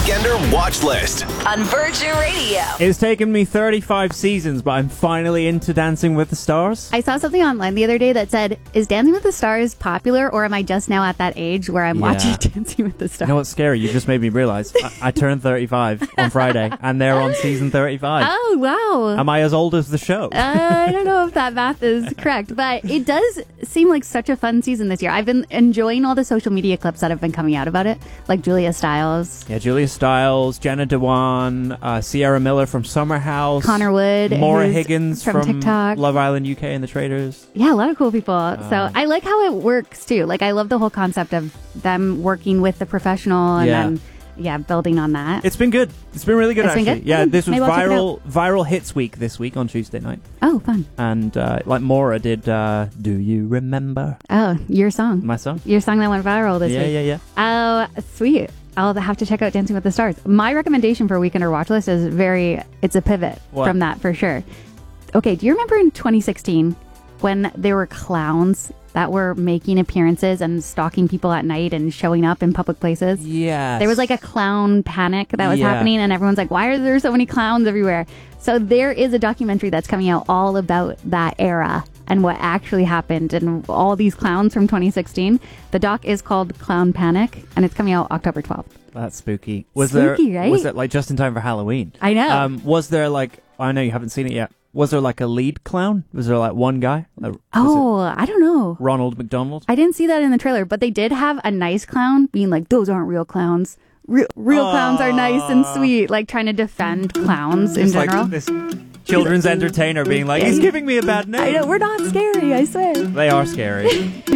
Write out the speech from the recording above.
Weekender Watch List on Virgin Radio. It's taken me 35 seasons, but I'm finally into Dancing with the Stars. I saw something online the other day that said, is Dancing with the Stars popular, or am I just now at that age where I'm watching Dancing with the Stars? You know what's scary? You just made me realize I turned 35 on Friday, and they're on season 35. Oh, wow. Am I as old as the show? I don't know if that math is correct, but it does seem like such a fun season this year. I've been enjoying all the social media clips that have been coming out about it, like Julia Stiles. Yeah, Julia Stiles, Jenna Dewan, Sierra Miller from Summer House, Connor Wood, Maura Higgins from TikTok, Love Island UK and The Traitors. Yeah, a lot of cool people. So I like how it works too. Like, I love the whole concept of them working with the professional and then building on that. It's been good. It's been really good, It's been actually. good? Yeah, this was Maybe I'll check it viral hits week this week on Tuesday night. Oh, fun. And like Maura did, Do You Remember? Oh, your song. My song. Your song that went viral this week. Yeah. Oh, sweet. I'll have to check out Dancing with the Stars. My recommendation for Weekender Watch List is it's a pivot from that for sure. Okay, do you remember in 2016 when there were clowns that were making appearances and stalking people at night and showing up in public places? Yes. There was like a clown panic that was happening, and everyone's like, why are there so many clowns everywhere? So there is a documentary that's coming out all about that era and what actually happened and all these clowns from 2016. The doc is called Clown Panic, and it's coming out October 12th. That's spooky. Right? Was it like just in time for Halloween? I know. Was there like, I know you haven't seen it yet. Was there like a lead clown? Was there like one guy? I don't know. Ronald McDonald? I didn't see that in the trailer, but they did have a nice clown being like, those aren't real clowns. Real clowns are nice and sweet, like trying to defend clowns in general. Like this children's entertainer being like, he's giving me a bad name. I know, we're not scary, I swear. They are scary.